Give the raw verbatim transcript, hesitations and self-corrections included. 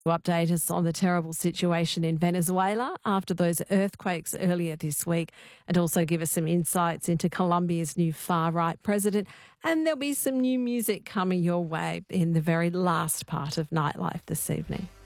To update us on the terrible situation in Venezuela after those earthquakes earlier this week, and also give us some insights into Colombia's new far-right president. And there'll be some new music coming your way in the very last part of Nightlife this evening.